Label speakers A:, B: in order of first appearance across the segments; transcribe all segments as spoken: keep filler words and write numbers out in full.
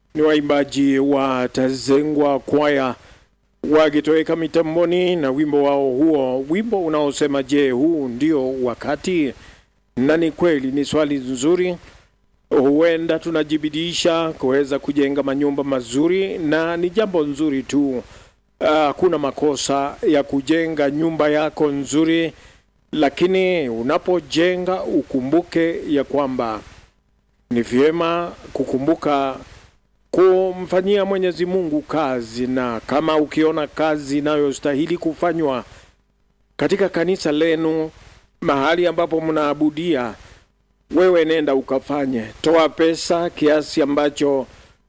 A: Ni waimbaji wa Tazengwa Kwaya wakitoweka mitamboni na wimbo wao huo, wimbo unaosema je, huu ndio wakati? Na ni kweli, ni swali nzuri. Huenda tunajibidisha kuweza kujenga manyumba mazuri, na ni jambo nzuri tu. Hakuna uh, makosa ya kujenga nyumba yako nzuri, lakini unapojenga ukumbuke ya kwamba ni vyema kukumbuka kumfanyia Mwenyezi Mungu kazi. Na kama ukiona kazi inayostahili kufanywa katika kanisa lenu, mahali ambapo mnaabudia, wewe nenda ukafanye. Toa pesa kiasi ambacho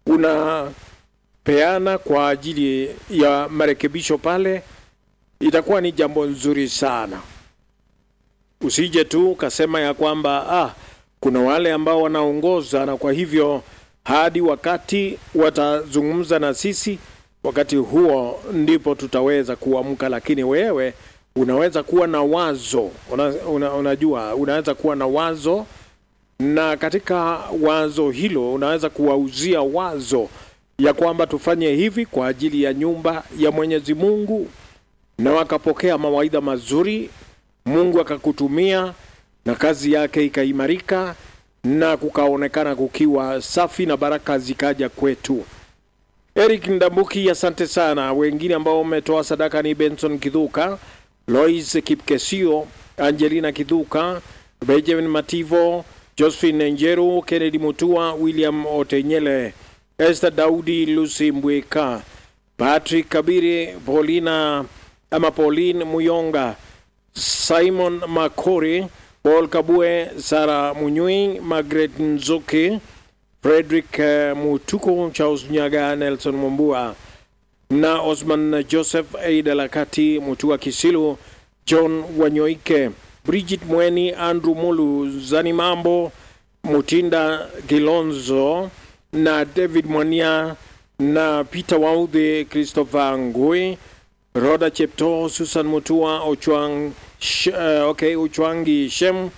A: unapeana kwa ajili ya marekebisho pale, itakuwa ni jambo nzuri sana. Usije tu kasema ya kwamba ah kuna wale ambao wanaongoza na kwa hivyo hadi wakati watazungumza na sisi, wakati huo ndipo tutaweza kuamka. Lakini wewe unaweza kuwa na wazo, una, una, unajua unaweza kuwa na wazo, na katika wazo hilo unaweza kuwauzia wazo ya kwamba tufanye hivi kwa ajili ya nyumba ya Mwenyezi Mungu, na wakapokea mawaidha mazuri, Mungu akakutumia na kazi yake ikaimarika na kukaonekana kukiwa safi na baraka zikaja kwetu. Eric Ndambuki, asante sana. Wengine ambao umetoa sadaka ni Benson Kidhuka, Lois Kipkesio, Angelina Kidhuka, Benjamin Mativo, Josephine Njeru, Kennedy Mutua, William Otenyele, Esther Daudi, Lucy Mbweka, Patrick Kabiri, Paulina ama Pauline Muyonga, Simon Makori, Paul Kabue, Sara Munyui, Margaret Nzuki, Frederick uh, Mutuko, Charles Nyaga, Nelson Mumbua, na Osman Joseph, Aida Lakati, Mutua Kisilu, John Wanyoike, Bridget Mweni, Andrew Mulu, Zani Mambo, Mutinda Gilonzo, na David Mwania, na Peter Waudhe, Christopher Ngui, Roda Chepto, Susan Mutua, Ochwang, sh, uh, okay, Ochwangi Shem,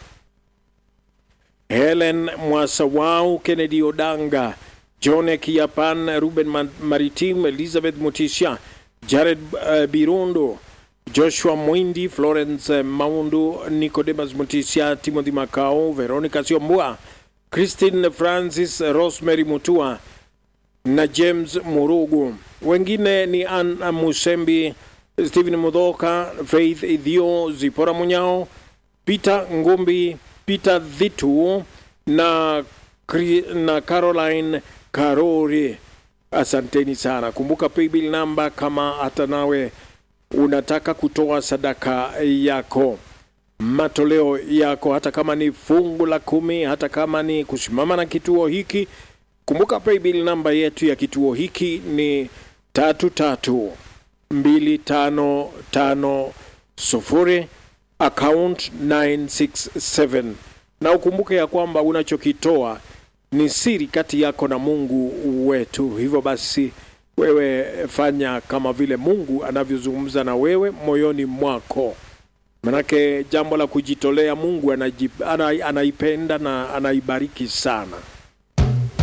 A: Helen Mwasawau, Kennedy Odanga, John Kiapan, Ruben Maritim, Elizabeth Mutisha, Jared uh, Birundo, Joshua Mwindi, Florence uh, Maundu, Nicodemus Mutisha, Timothy Makao, Veronica Siombua, Christine Francis, Rosemary Mutua na James Murugu. Wengine ni Anna Musembi, Stephen Mudoka, Faith Idhio, Zipora Munyao, Peter Ngumbi, Peter Dhitu na, na Caroline Karori. Asanteni sana. Kumbuka paybill number kama hata nawe unataka kutoa sadaka yako, matoleo yako, hata kama ni fungu la kumi, hata kama ni kusimama na kituo hiki. Kumbuka paybill number yetu ya kituo hiki ni tatu tatu mbili tano tano sufuri, account nine six seven. Na ukumbuke ya kwamba unachokitoa ni siri kati yako na Mungu wetu. Hivyo basi wewe fanya kama vile Mungu anavyozungumza na wewe moyoni mwako. Manake jambo la kujitolea Mungu anajib, ana, anaipenda na anaibariki sana.